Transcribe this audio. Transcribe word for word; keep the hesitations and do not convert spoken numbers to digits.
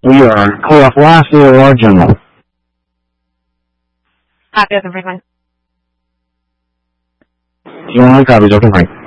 We are Cliff Lassie or General. Copy of everything. You want to copy, okay, fine.